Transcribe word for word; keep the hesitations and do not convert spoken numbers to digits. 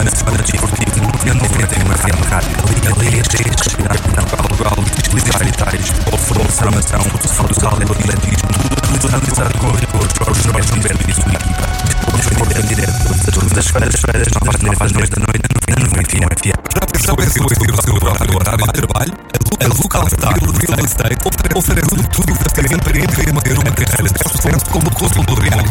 na semana desportiva, tendo frente em uma F M rádio, ali é cheio de respirar por Portugal, universitários, ou formação, futsal e atletismo, tudo analisado com rigor para os Jorge Humberto e sua equipa. Depois em direto, todas as feiras, novas noites da noite, no F M. Já pensou em ter o seu próprio horário de trabalho? A Local Star Real Estate oferece tudo para ter uma carreira de sucesso como consultor imobiliário.